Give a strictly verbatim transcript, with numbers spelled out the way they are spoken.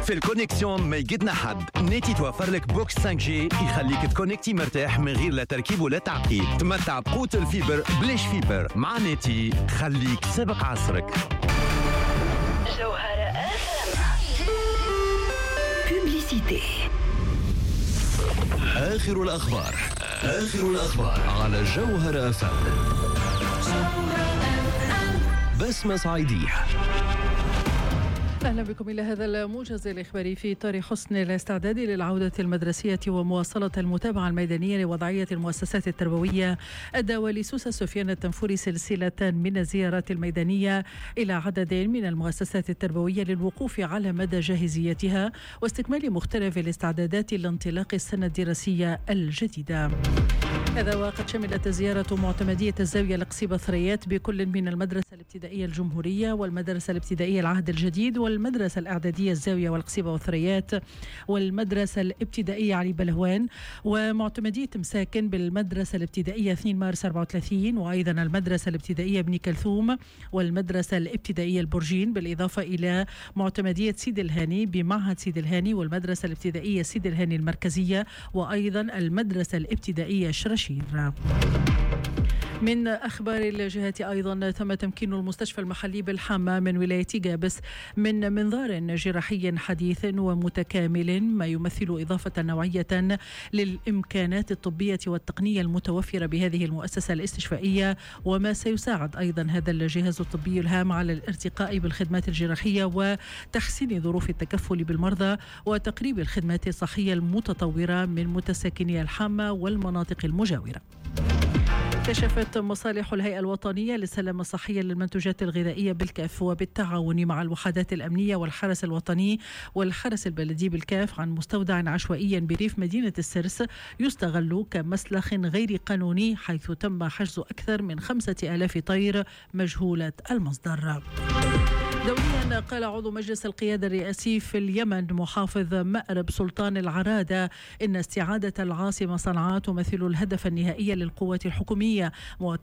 في الكونيكسيون ما يقدنا حد. نتي توفر لك بوكس خمسة جي يخليك تكونكتي مرتاح من غير لا تركيب ولا تعقيد. تمتع بقوة الفيبر بلاش فيبر. مع نتي خليك سابق عصرك. جوهرة اف ام. بوبليسيتي. آخر الأخبار آخر الأخبار على جوهرة اف ام. بسمة صعيدية. أهلا بكم إلى هذا الموجز الإخباري في إطار حسن الاستعداد للعودة المدرسية ومواصلة المتابعة الميدانية لوضعية المؤسسات التربوية. أدى ولي سوسة سفيان التنفوري سلسلة من الزيارات الميدانية إلى عدد من المؤسسات التربوية للوقوف على مدى جاهزيتها واستكمال مختلف الاستعدادات لانطلاق السنة الدراسية الجديدة. هذا وقد شملت زيارة معتمدية الزاوية القصيبة ثريات بكل من المدرسة الابتدائية الجمهورية والمدرسة الابتدائية العهد الجديد والمدرسة الإعدادية الزاوية والقصيبة والثريات والمدرسة الابتدائية علي بلهوان ومعتمدية مساكن بالمدرسة الابتدائية اثنين مارس أربعة وثلاثين وأيضا المدرسة الابتدائية بني كلثوم والمدرسة الابتدائية البرجين بالإضافة إلى معتمدية سيد الهاني بمعهد سيد الهاني والمدرسة الابتدائية سيد الهاني المركزية وأيضا المدرسة الابتدائية شرشير. من أخبار الجهات أيضا تم تمكين المستشفى المحلي بالحامة من ولاية جابس من منظار جراحي حديث ومتكامل ما يمثل إضافة نوعية للإمكانات الطبية والتقنية المتوفرة بهذه المؤسسة الاستشفائية وما سيساعد أيضا هذا الجهاز الطبي الهام على الارتقاء بالخدمات الجراحية وتحسين ظروف التكفل بالمرضى وتقريب الخدمات الصحية المتطورة من متساكني الحامة والمناطق المجاورة. كشفت مصالح الهيئة الوطنية للسلامة الصحية للمنتوجات الغذائية بالكاف وبالتعاون مع الوحدات الأمنية والحرس الوطني والحرس البلدي بالكاف عن مستودع عشوائي بريف مدينة السرس يستغل كمسلخ غير قانوني حيث تم حجز أكثر من خمسة آلاف طير مجهولة المصدر. دوليا قال عضو مجلس القيادة الرئاسي في اليمن محافظ مأرب سلطان العرادة إن استعادة العاصمة صنعاء تمثل الهدف النهائي للقوات الحكومية